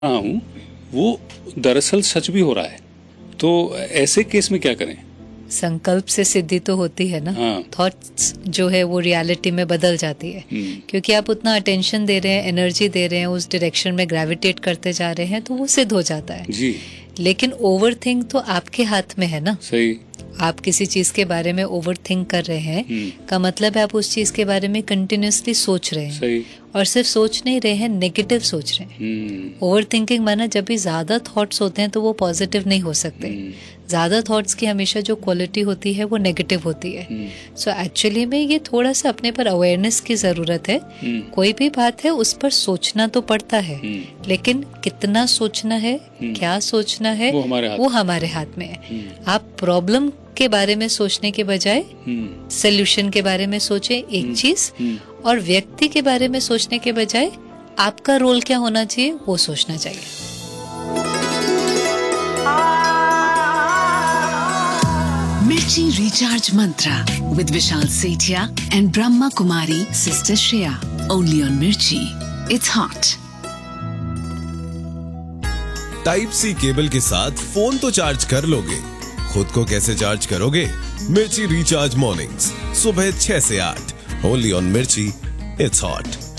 रहा हूँ वो दरअसल सच भी हो रहा है, तो ऐसे केस में क्या करें? संकल्प से सिद्धि तो होती है ना। हाँ। थॉट्स जो है वो रियलिटी में बदल जाती है, क्योंकि आप उतना अटेंशन दे रहे हैं, एनर्जी दे रहे हैं, उस डायरेक्शन में ग्रेविटेट करते जा रहे हैं, तो वो सिद्ध हो जाता है जी। लेकिन ओवर थिंक तो आपके हाथ में है ना। सही। आप किसी चीज के बारे में ओवर थिंक कर रहे हैं का मतलब है आप उस चीज के बारे में कंटिन्यूअसली सोच रहे हैं। सही। और सिर्फ सोच नहीं रहे हैं, नेगेटिव सोच रहे हैं। ओवर थिंकिंग माना जब भी ज्यादा थॉट्स होते हैं तो वो पॉजिटिव नहीं हो सकते। ज्यादा थॉट्स की हमेशा जो क्वालिटी होती है वो नेगेटिव होती है। सो एक्चुअली में ये थोड़ा सा अपने पर अवेयरनेस की जरूरत है। कोई भी बात है उस पर सोचना तो पड़ता है, लेकिन कितना सोचना है, क्या सोचना है, वो हमारे हाथ में है। आप प्रॉब्लम के बारे में सोचने के बजाय सोल्यूशन के बारे में सोचें एक चीज, और व्यक्ति के बारे में सोचने के बजाय आपका रोल क्या होना चाहिए वो सोचना चाहिए। Mirchi Recharge Mantra with Vishal Sethia and Brahma Kumari Sister Shreya. Only on Mirchi. It's hot. Type C cable के साथ फोन तो चार्ज कर लोगे, खुद को कैसे चार्ज करोगे? मिर्ची रिचार्ज मॉर्निंग्स सुबह 6 से 8 ओनली ऑन मिर्ची। It's hot.